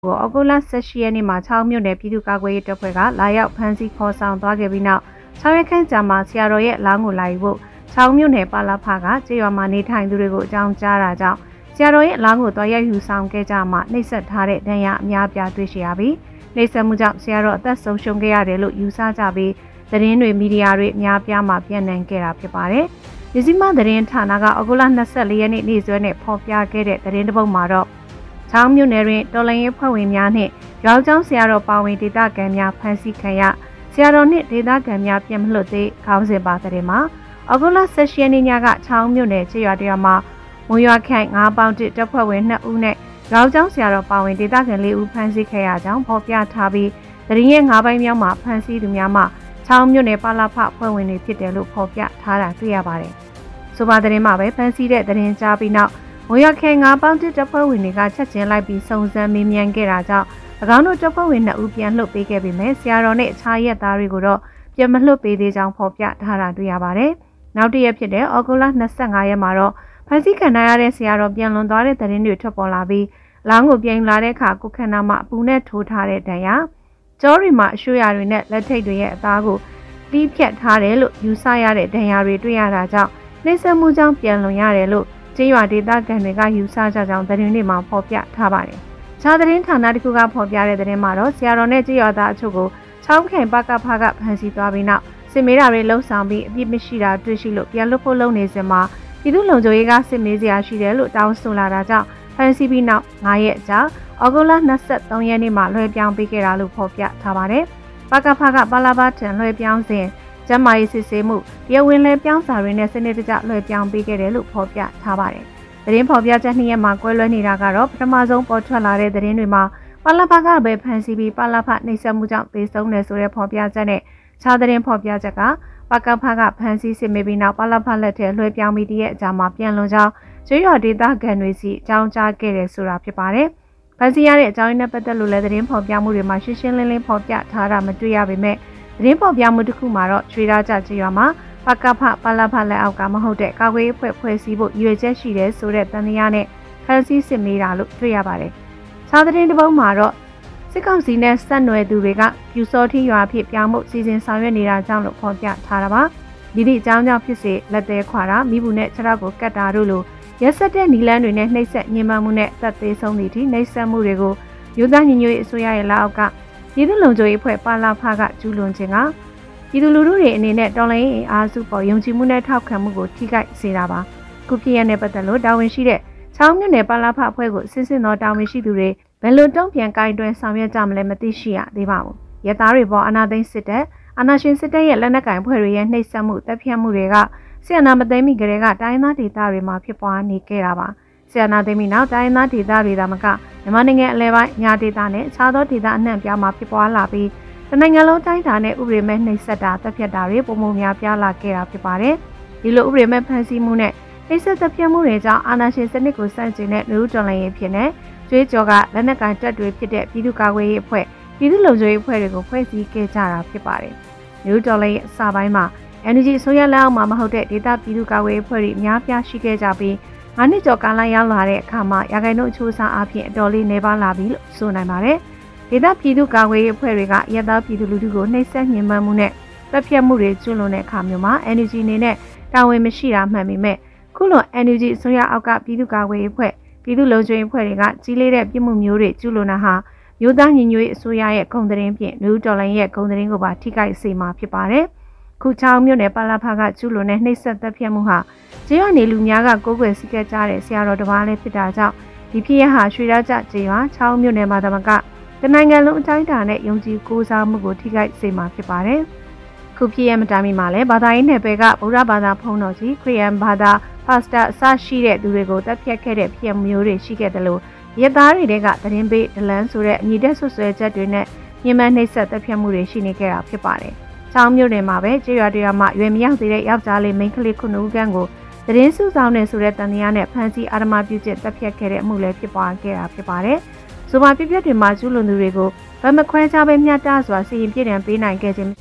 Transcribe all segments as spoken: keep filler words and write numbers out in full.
ကိုအော်ဂိုလာ၁၈ရက်နေ့မှာချောင်းမြို့နယ်ပြည်သူ့ကာကွယ်ရေးတပ်ဖွဲ့ကလာရောက်ဖမ်းဆီးခေါ်ဆောင်သွားခဲ့ပြီးနောက်၆ရက်ခန့်ကြာမှဆရာတော်ရဲ့လောင်းကိုလာယူဖို့ချောင်းမြို့နယ်ပါလာဖကကျေးရွာမှာနေထိုင်သူတွေကိုအကြောင်းကြားတာကြောင့်ဆရာတော်ရဲ့လောင်းကိုတွားရိုက်ယူဆောင်ခဲ့ကြမှနှိပ်စက်ထားတဲ့ဒဏ်ရာအများပြားတွေ့ရှိရပြီးနှိပ်စက်မှုကြောင့်ဆရာတော်အသက်ဆုံးရှုံးခဲ့ရတယ်လို့ယူဆကြပြီးသတင်းတွေမီဒီယာတွေအများပြားမှာပြန့်နှံ့ခဲ့တာဖြစ်ပါတယ်။ဒီစီမသတင်းဌာနကအော်ဂိုလာ၂၄ရက်နေ့နေ့စွဲနဲ့ဖော်ပြခဲ့တဲ့သတင်းတစ်ပုဒ်မှာတော့ချောင်းမြို့နယ်တွင်တော်လှန်ရေးဖွဲ့ဝင်များနှင့်ရောင်ကျောင်းဆရာတော်ပါဝင်ဒေသခံများဖမ်းဆီးခံရဆရာတော်နှင့်ဒေသခံများပြန်မလွတ်သေးခေါင်းစဉ်ပါတဲ့မှာအော်ဂိုလာ၁၈ရက်နေ့ညကချောင်းမြို့နယ်ကျေးရွာတရွာမှာမွန်ရွာခန့်၅ပေါင်တစ်တပ်ဖွဲ့ဝင်၂ဦးနဲ့ရောင်ကျောင်းဆရာတော်ပါဝင်ဒေသခံ၄ဦးဖမ်းဆီးခဲ့ရကြောင်းဖော်ပြထားပြီးသတင်းရဲ့၅ပိုင်းမြောက်မှာဖမ်းဆီးသူများမှချောင်းမြို့နယ်ပါလာဖဖွဲ့ဝင်တွေဖြစ်တယ်လို့ဖော်ပြထားတာတွေ့ရပါတယ်။ဆိုပါသတင်းမှာပဲဖမ်းဆီးတဲ့သတင်းကြားပြီးနောက်မွန်ရွာခန့်၅ပေါင်တစ်တပ်ဖွဲ့ဝင်တွေကချက်ချင်းလိုက်ပြီးစုံစမ်းမေးမြန်းခဲ့တာကြောင့်၎င်းတို့တပ်ဖွဲ့ဝင်၂ဦးပြန်လွှတ်ပေးခဲ့ပေမဲ့ဆရာတော်နဲ့အခြားရက်သားတွေကိုတော့ပြန်မလွှတ်ပေးသေးကြောင်းဖော်ပြထားတာတွေ့ရပါတယ်။နောက်တစ်ရက်ဖြစ်တဲ့အော်ဂိုလာ၂၅ရက်မှာတော့ဖမ်းဆီးခံရတဲ့ဆရာတော်ပြန်လွန်သွားတဲ့သတင်းတွေထွက်ပေါ်လာပြီးလောင်းကိုပြန်လာတဲ့အခါကိုခန္ဓာမှာအပူနဲ့ထိုးထားတဲ့ဒဏ်ရာကြောရီမှာအရှူရတွေနဲ့လက်ထိပ်တွေရဲ့အသားကိုတီးဖြတ်ထားတယ်လို့ယူဆရတဲ့ဒဏ်ရာတွေတွေ့ရတာကြောင့်နှိမ့်ဆက်မှုကြောင့်ပြန်လွန်ရတယ်လို့ကျေးရွာဒေသခံတွေကယူဆကြကြောင်းသတင်းတွေမှာဖော်ပြထားပါတယ်။ခြားသတင်းဌာနတစ်ခုကဖော်ပြတဲ့သတင်းမှာတော့ဆရာတော်နဲ့ကျေးရွာသားအချို့ကိုချောင်းခင်ပကဖကဖမ်းဆီးသွားပြီးနောက်စစ်မေးတာတွေလှုံ့ဆော်ပြီးအပြစ်မရှိတာတွေ့ရှိလို့ပြန်လွတ်ဖို့လုပ်နေစဉ်မှာပြည်သူ့လုံခြုံရေးကစစ်မေးစရာရှိတယ်လို့တောင်းဆိုလာတာကြောင့်ဖမ်းဆီးပြီးနောက်၅ရက်ကြာအော်ဂိုလာ၂၃ရက်နေ့မှာလွှဲပြောင်းပေးခဲ့တာလို့ဖော်ပြထားပါတယ်။ပကဖကပါလာဘထံလွှဲပြောင်းစဉ်ကျန်းမာရေးစစ်ဆေးမှုတရားဝင်လွှဲပြောင်းစာတွေနဲ့စနစ်တကျလွှဲပြောင်းပေးခဲ့တယ်လို့ဖော်ပြထားပါတယ်။သတင်းဖော်ပြချက်နှစ်ရက်မှာကွဲလွဲနေတာကတော့ပထမဆုံးပေါ်ထွက်လာတဲ့သတင်းတွေမှာပါလာဘကပဲဖမ်းဆီးပြီးပါလာဘနှိပ်စက်မှုကြောင့်သေဆုံးတယ်ဆိုတဲ့ဖော်ပြချက်နဲ့ခြားသတင်းဖော်ပြချက်ကပကဖကဖမ်းဆီးစစ်မေးပြီးနောက်ပါလာဘလက်ထဲလွှဲပြောင်းပြီးတရက်အကြာမှာပြန်လွန်ကြောင်းကျွော်ဒေသခံတွေစီအကြောင်းကြားခဲ့တယ်ဆိုတာဖြစ်ပါတယ်။ဖမ်းဆီးရတဲ့အကြောင်းရင်းနဲ့ပတ်သက်လို့လည်းသတင်းဖော်ပြမှုတွေမှာရှင်းရှင်းလင်းလင်းဖော်ပြထားတာမတွေ့ရပေမဲ့သတင်းဖော်ပြမှုတစ်ခုမှာတော့ချွေသားကြကျွော်မှာပကဖပါလာဘလက်အောက်ကမဟုတ်တဲ့ကာကွယ်ရေးဖွဲ့ဖွဲ့စည်းဖို့ရည်ရွယ်ချက်ရှိတယ်ဆိုတဲ့တန်တရားနဲ့ဖမ်းဆီးစစ်မေးတာလို့တွေ့ရပါတယ်။ခြားသတင်းတစ်ပုဒ်မှာတော့စစ်ကောင်စီနဲ့ဆက်နွယ်သူတွေကပြူစောထီရွာဖြစ်ပြောင်းမှုစီစဉ်ဆောင်ရွက်နေတာကြောင့်လို့ဖော်ပြထားတာပါ။ဒီဒီအကြောင်းကြောင့်ဖြစ်စေလက်သေးခွာတာမိဘူးနဲ့ခြေထောက်ကိုကတ်တာတို့လိုရက်ဆက်တဲ့နီလန်းတွေနဲ့နှိပ်စက်ညှဉ်းပန်းမှုနဲ့သက်သေးဆုံးသည့်ထိနှိပ်စက်မှုတွေကိုယူသားညီညွတ်ရေးအစိုးရရဲ့လက်အောက်ကပြည်သူ့လုံခြုံရေးအဖွဲ့ပါလာဖကကျူးလွန်ခြင်းကပြည်သူလူထုတွေအနေနဲ့တော်လှန်ရေးအင်အားစုပေါ်ယုံကြည်မှုနဲ့ထောက်ခံမှုကိုထိခိုက်စေတာပါခုဖြစ်ရတဲ့ပတ်သက်လို့တာဝန်ရှိတဲ့ချောင်းမြို့နယ်ပါလာဖအဖွဲ့ကိုစစ်စစ်သောတာဝန်ရှိသူတွေဘယ်လိုတုံ့ပြန်ကိုင်တွယ်ဆောင်ရွက်ကြမလဲမသိရှိရသေးပါဘူးရသားတွေပေါ်အာဏာသိမ်းစစ်တပ်အာဏာရှင်စစ်တပ်ရဲ့လက်နက်ကင်ဖွဲ့တွေရဲ့နှိပ်စက်မှုတပ်ဖြတ်မှုတွေကဆရာနာမသိမ်းမိကြတဲ့ကတိုင်းသားဒေသတွေမှာဖြစ်ပွားနေခဲ့တာပါဆရာနာသိမ်းမိနောက်တိုင်းသားဒေသတွေသာမကမြန်မာနိုင်ငံအလဲပိုင်းညာဒေသနဲ့အခြားသောဒေသအနှံ့ပြားမှာဖြစ်ပွားလာပြီးတနိုင်ငံလုံးတိုင်းတာနဲ့ဥပဒေမဲ့နှိပ်စက်တာတပ်ဖြတ်တာတွေပုံမှန်များပြားလာခဲ့တာဖြစ်ပါတယ်ဒီလိုဥပဒေမဲ့ဖန်ဆီးမှုနဲ့နှိပ်စက်တပ်ဖြတ်မှုတွေကြောင့်အာဏာရှင်စနစ်ကိုဆန့်ကျင်တဲ့လူထုတော်လှန်ရေးဖြစ်နေကျွေးကြော်ကလက်နက်ကင်တပ်တွေဖြစ်တဲ့ပြည်သူ့ကာကွယ်ရေးအဖွဲ့ပြည်သူ့လုံခြုံရေးအဖွဲ့တွေကိုဖွဲ့စည်းခဲ့ကြတာဖြစ်ပါတယ်လူထုတော်လှန်ရေးအစပိုင်းမှာအန်ယူဂျီ ဆိုရလက်အောက်မှာမဟုတ်တဲ့ဒေသပြည်သူ့ကာကွယ်ရေးအဖွဲ့တွေအများပြားရှိခဲ့ကြပြီးငါးနှစ်ကျော်ကာလရောက်လာတဲ့အခါမှာရာဂိုင်နှုန်းအချိုးအစားအဖြစ်အတော်လေးနေပါလာပြီလို့ဆိုနိုင်ပါတယ်။ဒေသပြည်သူ့ကာကွယ်ရေးအဖွဲ့တွေကရသားပြည်သူလူထုကိုနှိပ်စက်ညှဉ်းပန်းမှုနဲ့တပ်ဖြတ်မှုတွေကျူးလွန်တဲ့အခါမျိုးမှာ အန်ယူဂျီ အနေနဲ့တာဝန်မရှိတာမှန်ပေမဲ့ခုလို အန်ယူဂျီ အစိုးရအောက်ကပြည်သူ့ကာကွယ်ရေးအဖွဲ့ပြည်သူ့လုံခြုံရေးအဖွဲ့တွေကကြီးလေးတဲ့ပြစ်မှုမျိုးတွေကျူးလွန်တာဟာမျိုးသားညီညွတ်ရေးအစိုးရရဲ့ဂုဏ်သတင်းဖြင့်လူတော်လှန်ရေးရဲ့ဂုဏ်သတင်းကိုပါထိခိုက်စေမှာဖြစ်ပါတယ်။ခုချောင်းမြို့နယ်ပါလာဖကကျူးလွန်တဲ့နှိပ်စက်တပ်ဖြတ်မှုဟာကျေးရွာနေလူများကကိုးကွယ်စည်းကပ်ကြတဲ့ဆရာတော်တစ်ပါးလည်းဖြစ်တာကြောင့်ဒီဖြစ်ရဟာရွှေရကြကျေးရွာချောင်းမြို့နယ်မှာတမကတနိုင်ငံလုံးအတိုင်းအတာနဲ့ယုံကြည်ကိုးစားမှုကိုထိခိုက်စေမှာဖြစ်ပါတယ်။ခုဖြစ်ရမတိုင်မီမှာလည်းဘာသာရေးနယ်ပယ်ကဗုဒ္ဓဘာသာဖုံးတော်ကြီးခရစ်ယာန်ဘာသာပါစတာအစရှိတဲ့သူတွေကိုတပ်ဖြတ်ခဲ့တဲ့ဖြစ်မျိုးတွေရှိခဲ့တယ်လို့ရသားတွေကသတင်းပေးဒလန်ဆိုတဲ့အညီတက်ဆွဆွဲချက်တွေနဲ့ညှဉ်းပန်းနှိပ်စက်တပ်ဖြတ်မှုတွေရှိနေခဲ့တာဖြစ်ပါတယ်။ချောင်းမြို့နယ်မှာပဲကျေးရွာတွေမှာရွယ်မရောက်သေးတဲ့ယောက်ျားလေးမိန်းကလေးခုနှစ်ဦးခန့်ကိုသတင်းစုဆောင်နေဆိုတဲ့တန်တရားနဲ့ဖမ်းဆီးအာဓမပြုကျင့်တပ်ဖြတ်ခဲ့တဲ့အမှုလည်းဖြစ်ပွားခဲ့တာဖြစ်ပါတယ်။ဆိုပါပြပြတွေမှာကျူးလွန်သူတွေကိုဗမခွဲခြားပဲမျှတစွာစီရင်ပြစ်ဒဏ်ပေးနိုင်ခဲ့ခြင်း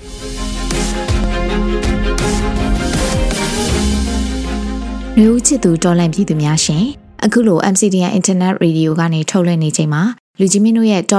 မျိုးချစ်သူတော်လန့်ပြည်သူများရှင်အခုလို M C D N Internet Radio ကနေထုတ်လွှင့်နေချိန်မှာလူကြီးမင်းတို့ရဲ့